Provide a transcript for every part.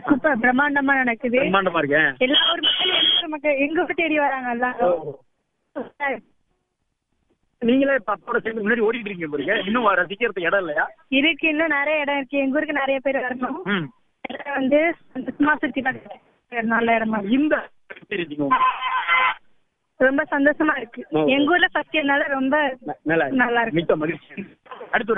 Super பிரம்மாண்டமா நடக்குது. பிரம்மாண்டமா இருக்கேன். எல்லா ஊர் மக்கள் எங்க ஊர் தேடி வராங்க எல்லாரும். நீங்களே பப்போட சேர்ந்து முன்னாடி ஓடிட்டு இருக்கீங்க பாருங்க. இன்னும் ரசிக்கிறதுக்கு இடம் இல்லையா? இருக்கு, இன்னும் நிறைய இடம் இருக்கு. எங்க ஊருக்கு நிறைய பேர் வரணும். வந்து சும்மா சுத்தி பார்க்க நல்ல இடமா இந்த ரொம்ப சந்தோஷமா இருக்கு. எங்க ஊர்ல ஃபர்ஸ்ட் என்னால ரொம்ப நல்லா இருக்கு. மிக்க மகிழ்ச்சி. அடுத்த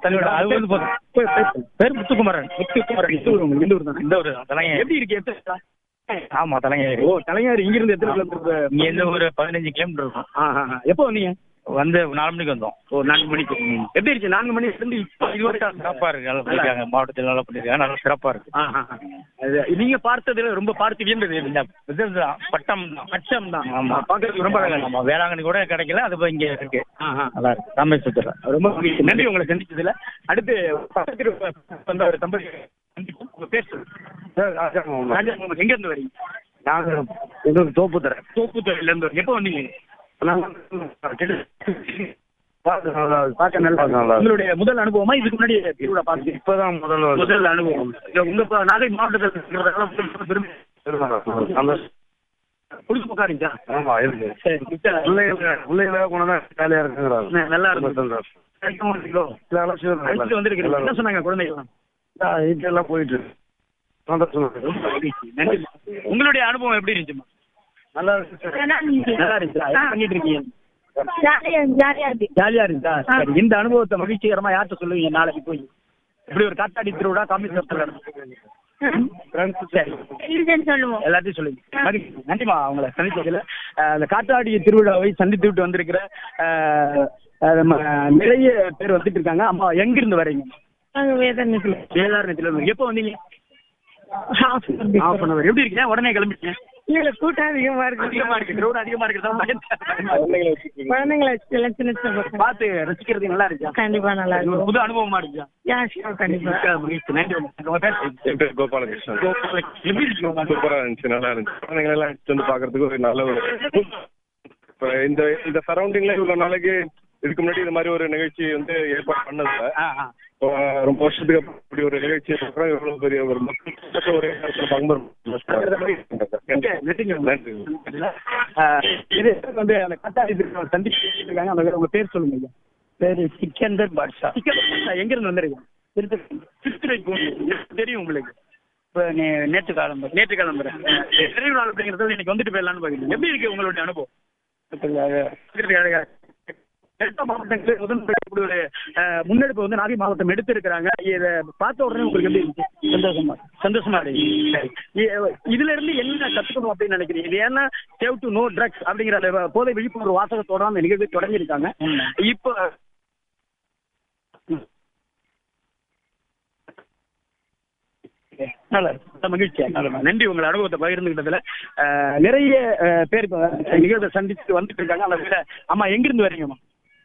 பேர் முத்துக்குமரன். இந்த ஊர் தான். இந்த ஊர் எப்படி இருக்கு? ஆமா, தலைஞர். தலைஞர் இங்க இருந்து எத்தனை கிலோமீட்டர்? இங்க இருந்து ஒரு 15 கிலோமீட்டர் இருக்கும். எப்போ வந்தீங்க? 4 மணிக்கு வந்தோம். 4 மணிக்கு. எப்படி இருக்கு? 4 மணி இருந்து இது வரைக்கும் சிறப்பா இருக்கு. நல்லா பண்ணிருக்காங்க, மாவட்டத்தில் நல்லா பண்ணிருக்காங்க, நல்லா சிறப்பா இருக்கு. நீங்க பார்த்ததுல ரொம்ப பார்த்து வியந்தது பட்டம் தான். ஆமா, பாக்குறதுக்கு ரொம்ப அழகா. ஆமா, வேளாங்கண்ணி கூட கிடைக்கல, அது இங்க இருக்கு. நல்லா இருக்கு. ராமேஸ்வரத்துல ரொம்ப நன்றி உங்களை சந்திச்சதுல. அடுத்து பக்கத்தில் வந்த ஒரு தம்பதி உங்க பேர் எங்க இருந்து வரீங்க? நாங்க தோப்புத்துறையில இருந்து வரீங்க. எப்போ வந்தீங்க? உங்களுடைய முதல் அனுபவமா? இதுக்கு முன்னாடி திருவிழா பார்த்து இப்பதான் முதல் அனுபவம். உங்க நாகை மாவட்டத்தில் பொழுதுபோக்கா இருந்துச்சா? ஆமா இருக்கு. பிள்ளைகளை கொண்டுதான் ஜாலியா இருக்குங்கிறாங்க. நல்லா இருக்கு. வந்துருக்கு. என்ன சொன்னாங்க குழந்தைகள்? வீட்டெல்லாம் போயிட்டு உங்களுடைய அனுபவம் எப்படி இருந்துச்சுமா? நல்லா இருக்கு. நல்லா இருந்துச்சா? பண்ணிட்டு இருக்கீங்க? ஜாலியா இருந்தா சரி. இந்த அனுபவத்தை மகிழ்ச்சிகரமா யார்கிட்ட சொல்லுவீங்க நாளைக்கு போய்? இப்படி ஒரு காத்தாடி திருவிழா காமேஸ்வரத்துல சொல்லுவோம். எல்லாத்தையும் சொல்லுங்க. நன்றிமா உங்களை சந்திச்சதுல. அந்த காத்தாடி திருவிழாவை சந்தித்து விட்டு வந்திருக்கிற நிறைய பேர் வந்துட்டு இருக்காங்க. அம்மா எங்க இருந்து வரீங்க? வேதாரண்யத்துல. எப்போ வந்தீங்க? எப்படி இருக்கீங்க? உடனே கிளம்பிட்டீங்க? கூட்டம் அதிகமா இருக்கு. பார்த்து ரசிக்கிறது நல்லா இருக்கு. கண்டிப்பா நல்லா இருக்கு. புது அனுபவமா இருக்கு. கண்டிப்பா. கோபாலகிருஷ்ணன். சூப்பரா இருந்துச்சு, நல்லா இருந்துச்சு. குழந்தைங்க எல்லாம் வந்து பாக்குறதுக்கு ஒரு நல்ல ஒரு இந்த சரௌண்டிங்ல இவ்வளவு நாளைக்கு இதுக்கு முன்னாடி இந்த மாதிரி ஒரு நிகழ்ச்சி வந்து ஏற்பாடு பண்ணதில்ல. ரொம்ப வருஷத்துக்கு அப்புறம் இப்படி ஒரு நிகழ்ச்சி எவ்வளவு பெரிய ஒரு மக்கள் ஒரே நேரத்தில் பங்கு. வந்து அந்த காத்தாடி சந்திச்சிருக்காங்க. அந்த உங்க பேர் சொல்லுங்க. பேரு சிக்கந்தர் பாட்ஷா. எங்க இருந்து வந்துருக்கீங்க? திருத்துறை. தெரியும் உங்களுக்கு? இப்ப நேற்று கிளம்புறேன். நிறைவு நாள் அப்படிங்கிறது இன்னைக்கு வந்துட்டு போயிடலான்னு பாக்குறீங்க. எப்படி இருக்கு உங்களுடைய அனுபவம்? மாவட்டங்களுக்கு முதல் முன்னெடுப்பு வந்து நாகை மாவட்டம் எடுத்திருக்கிறாங்க. இதை பார்த்த உடனே உங்களுக்கு எப்படி இருந்துச்சு? சந்தோஷமா இருக்கு. இதுல இருந்து என்ன கத்துக்கணும் அப்படின்னு நினைக்கிறீங்க? இது ஏன்னா சேவ் டு நோ ட்ரக்ஸ் அப்படிங்கிற போதை விழிப்புணர்வு வாசகத்தோட அந்த நிகழ்வு தொடங்கியிருக்காங்க. இப்போ மகிழ்ச்சியா. நன்றி உங்களை அனுபவத்தை பகிர்ந்துகிட்டதுல. நிறைய பேர் நிகழ்வை சந்திச்சுட்டு வந்துட்டு இருக்காங்க. அந்த வீட அம்மா எங்கிருந்து வரீங்கம்மா?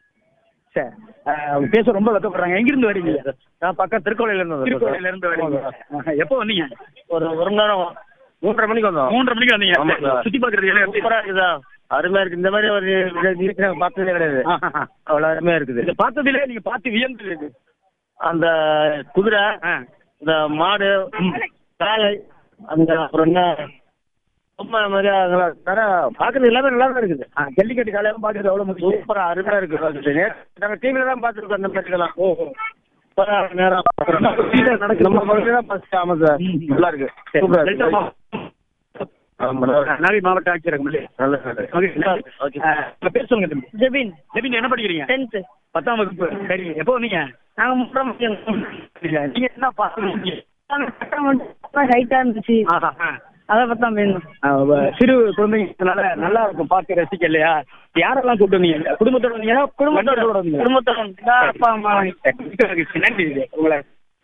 சரி, பேச ரொம்ப வெக்கப்படுறாங்க. எங்கிருந்து வரீங்க? நான் பக்கம் திருக்கோயில இருந்து வரீங்க. எப்போ வந்தீங்க? ஒரு மணி நேரம் 3:30 மணிக்கு வந்தோம். 3:30 மணிக்கு வந்தீங்க. சுத்தி பாக்குறது அருமையா இருக்கு. இந்த மாதிரி ஒரு பார்த்ததே கிடையாது. அவ்வளவு அருமையா இருக்குது. பார்த்ததுல நீங்க பார்த்து வியந்து அந்த குதிரை, இந்த மாடு, காளை, அந்த அப்புறம் என்ன ரொம்ப மாதிரி பாக்குறது எல்லாமே நல்லா தான் இருக்குது. ஜல்லிக்கட்டு காலையெல்லாம் பாக்குறது அவ்வளவு சூப்பரா அருமையா இருக்கு. நாங்க டிவில தான் பாத்துருக்கோம் அந்த மாதிரி எல்லாம். நேரம் நடக்குது. ஆமா சார், நல்லா இருக்கு. நாகை மாவட்ட ஆட்சியர் பேர் சொல்லுங்க. ஜெபின். என்ன படிக்கிறீங்க? 10th 10ஆம் வகுப்பு. சரி, எப்போ வந்தீங்க? நீங்க என்ன பாக்குறீங்க? ஹைட்டா இருந்துச்சு, அதான் பார்த்தா வேணும். சிறு குழந்தைங்கனால நல்லா இருக்கும் பார்க்க ரசிக்க இல்லையா? யாரெல்லாம் கூப்பிட்டு வந்தீங்க? குடும்பத்தோட வந்தீங்கன்னா? குடும்பத்தோட அப்பா அம்மா. நன்றி உங்களை.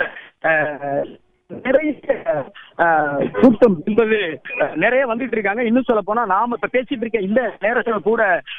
நிறைய கூட்டம் என்பது நிறைய வந்துட்டு இருக்காங்க. இன்னும் சொல்ல போனா நாம இப்ப பேசிட்டு இருக்க இந்த நேரத்துல கூட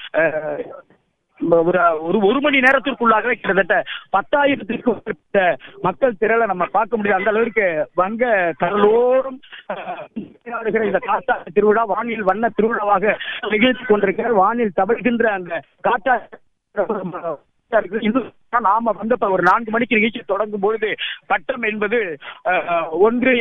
ஒரு மணி நேரத்திற்குள்ளாக கிட்டத்தட்ட 10,000க்கும் மக்கள் திரள நம்ம பார்க்க முடியும். அந்த அளவிற்கு வங்க கடலோரம் இந்த காத்தாடி திருவிழா வானில் வண்ண திருவிழாவாக நிகழ்த்தி கொண்டிருக்கிறார். வானில் தவழ்கின்ற அந்த காத்தாடி நாம வந்து ஒரு 4 மணிக்கு நிகழ்ச்சி தொடங்கும் பொழுது பட்டம் என்பது 1